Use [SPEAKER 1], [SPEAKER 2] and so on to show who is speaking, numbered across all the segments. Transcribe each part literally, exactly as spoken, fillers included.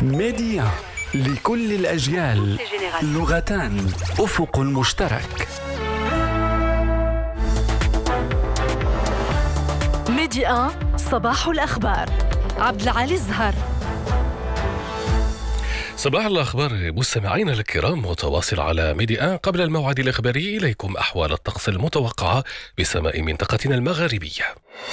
[SPEAKER 1] ميديا لكل الأجيال، لغتان، أفق مشترك.
[SPEAKER 2] ميديا صباح الأخبار. عبد العالي الزهر.
[SPEAKER 3] صباح الأخبار مستمعينا الكرام، متواصل على ميديا. قبل الموعد الإخباري إليكم أحوال الطقس المتوقعة بسماء منطقتنا المغاربية.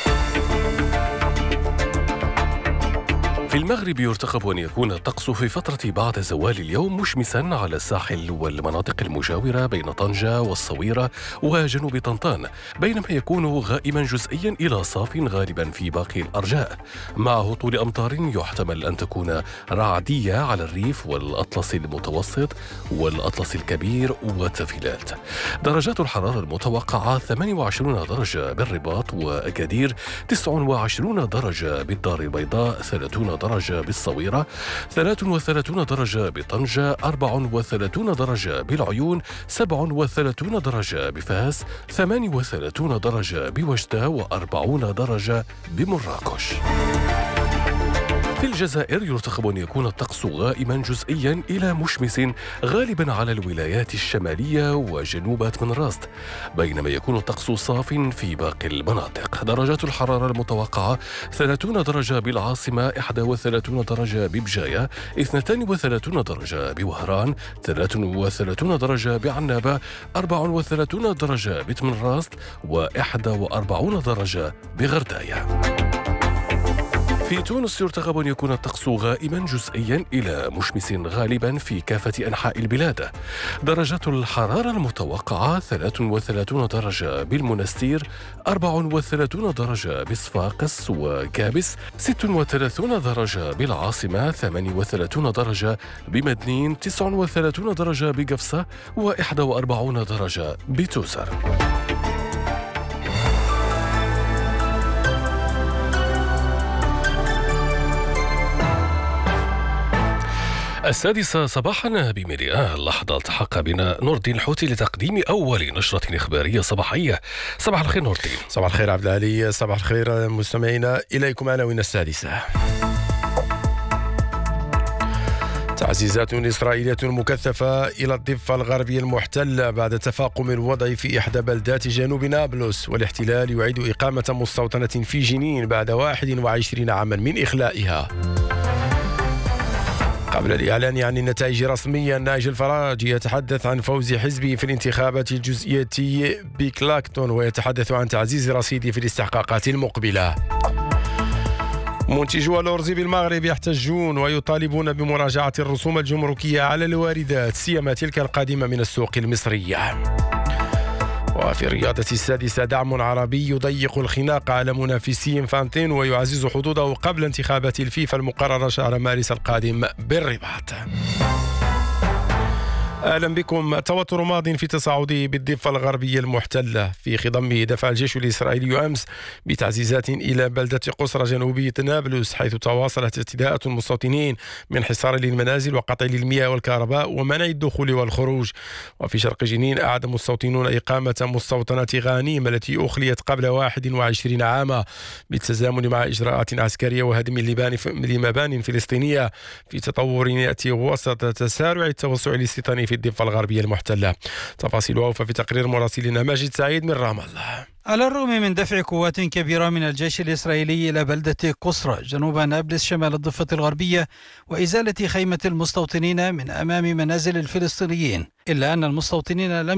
[SPEAKER 3] في المغرب يرتقب أن يكون الطقس في فترة بعد زوال اليوم مشمسا على الساحل والمناطق المجاورة بين طنجة والصويرة وجنوب طنطان، بينما يكون غائما جزئيا إلى صاف غالبا في باقي الأرجاء، مع هطول أمطار يحتمل أن تكون رعدية على الريف والأطلس المتوسط والأطلس الكبير والتفيلات. درجات الحرارة المتوقعة ثمانية وعشرين درجة بالرباط وأكادير، تسعة وعشرين درجة بالدار البيضاء، ثلاثين درجة بالصويرة، ثلاثة وثلاثين درجة بطنجة، أربعة وثلاثين درجة بالعيون، سبعة وثلاثين درجة بفاس، ثمانية وثلاثين درجة بوجدة، وأربعين درجة بمراكش. في الجزائر يرتقب أن يكون الطقس غائما جزئيا إلى مشمس غالبا على الولايات الشمالية وجنوب تمنراست، بينما يكون الطقس صاف في باقي المناطق. درجات الحرارة المتوقعة ثلاثين درجة بالعاصمة، واحد وثلاثين درجة ببجاية، اثنين وثلاثين درجة بوهران، ثلاثة وثلاثين درجة بعنابة، أربعة وثلاثين درجة بتمنراست، وواحد وأربعين درجة بغرداية. في تونس يرتقب أن يكون الطقس غائما جزئيا إلى مشمس غالبا في كافة أنحاء البلاد. درجات الحرارة المتوقعة ثلاثة وثلاثين درجة بالمنستير، أربعة وثلاثين درجة بصفاقس وكابس، ستة وثلاثين درجة بالعاصمة، ثمانية وثلاثين درجة بمدنين، تسعة وثلاثين درجة بقفصة، وواحد وأربعين درجة بتوزر. السادسة صباحا بميديا. اللحظة التحق بنا نور الدين الحوتي لتقديم أول نشرة إخبارية صباحية. صباح الخير نور الدين.
[SPEAKER 4] صباح الخير عبد العالي. صباح الخير مستمعينا، إليكم عناوين السادسة. تعزيزات إسرائيلية مكثفة إلى الضفة الغربية المحتلة بعد تفاقم الوضع في إحدى بلدات جنوب نابلس، والاحتلال يعيد إقامة مستوطنة في جنين بعد واحد وعشرين عاما من إخلائها. قبل الإعلان عن النتائج رسميا، ناجي الفراج يتحدث عن فوز حزبه في الانتخابات الجزئية بكلاكتون، ويتحدث عن تعزيز رصيده في الاستحقاقات المقبلة. منتجو الأرز بالمغرب يحتجون ويطالبون بمراجعة الرسوم الجمركية على الواردات، سيما تلك القادمة من السوق المصرية. وفي الرياضة السادسة، دعم عربي يضيق الخناق على منافسي انفانتينو ويعزز حدوده قبل انتخابات الفيفا المقررة شهر مارس القادم بالرباط. أهلا بكم. التوتر ماض في تصاعده بالضفة الغربية المحتلة، في خضمه دفع الجيش الإسرائيلي أمس بتعزيزات إلى بلدة قصرى جنوبية نابلس، حيث تواصلت اعتداءات المستوطنين من حصار للمنازل وقطع للمياه والكهرباء ومنع الدخول والخروج. وفي شرق جنين أعاد مستوطنون إقامة مستوطنة غانيم التي أخليت قبل واحد وعشرين عاما بالتزامن مع إجراءات عسكرية وهدم لمبانٍ فلسطينية، في تطور يأتي وسط تسارع التوسع الاستيطاني في الضفة الغربية المحتلة. تفاصيل أوفى في تقرير مراسلنا ماجد سعيد من رام الله.
[SPEAKER 5] على الرغم من دفع قوات كبيرة من الجيش الإسرائيلي إلى بلدة قصرى جنوب نابلس شمال الضفة الغربية وإزالة خيمة المستوطنين من أمام منازل الفلسطينيين، إلا أن المستوطنين لم